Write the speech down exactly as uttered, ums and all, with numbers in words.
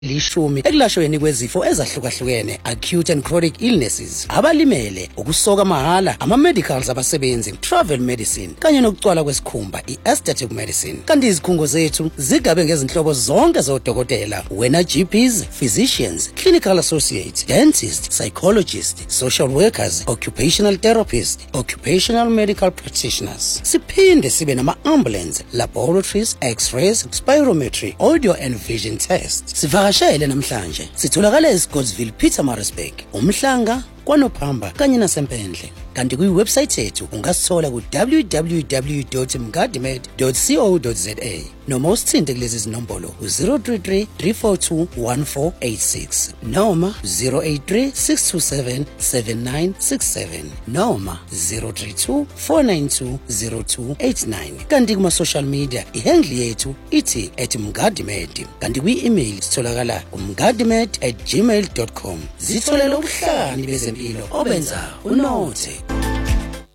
lishumi ekulashweni kwezifo ezahlukahlukene acute and chronic illnesses, abalimele, ukusoka mahala, ama-medicals abasebenzi, travel medicine kanye nokucwala kwesikhumba i-aesthetic medicine. Kanti izikhungo zethu zigabe ngezinhlobo zonke zodokotela, wena G Ps, physicians, clinical associates, dentists, psychologists, social workers, occupational therapists, occupational medical practitioners. Siphinde sibe nama-ambulance, laboratories, x-rays, spirometry, audio and vision tests. Sivakashele namhlanje sitholakala eScottsville, Pietermaritzburg, uMhlanga, kwaNophamba kanye naseMphendle. Kanti kwi-website yethu ungasithola ku w w w dot mgadimed dot co dot za noma usithinte kulezi zinombolo zero three three, three four two, one four eight six noma zero eight three, six two seven, seven nine six seven noma zero three two, four nine two, zero two eight nine. Kanti kuma-social media ihandle yethu ithi at mgadimed. Kanti kwi-email sitholakala umgadimed at gmail dot com. Zitholele ubuhlani bezempilo obenza unothe.